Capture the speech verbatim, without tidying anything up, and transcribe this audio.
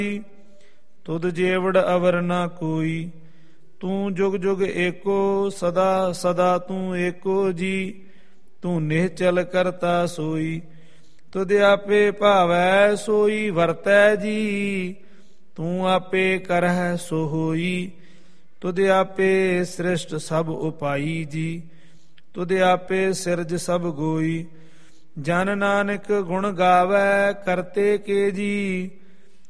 ਤੁਧ ਜੇਵੜ ਅਵਰ ਨਾ ਕੋਈ। ਤੂੰ ਜੁਗ ਜੁਗ ਏਕੋ, ਸਦਾ ਸਦਾ ਤੂੰ ਏਕੋ ਜੀ। ਤੂੰ ਨਿਹਚਲ ਕਰਤਾ ਸੋਈ, ਤੁਧ ਆਪੇ ਭਾਵੈ ਸੋਈ ਵਰਤੈ ਜੀ। ਤੂੰ ਆਪੇ ਕਰਹਿ ਸੋ ਹੋਈ, ਤੁਧ ਆਪੇ ਸ੍ਰਿਸ਼ਟ ਸਭ ਉਪਾਈ ਜੀ। ਤੁਧ ਆਪੇ ਸਿਰਜ ਸਭ ਗੋਈ, ਜਨ ਨਾਨਕ ਗੁਣ ਗਾਵੈ ਕਰਤੇ ਕੇ ਜੀ।